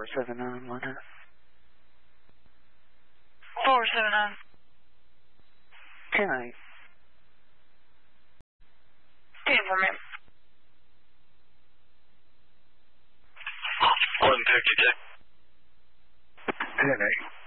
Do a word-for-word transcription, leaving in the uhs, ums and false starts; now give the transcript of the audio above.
seven nine one nine. four seven nine. ten eight. ten for me. One taxi check. ten eight.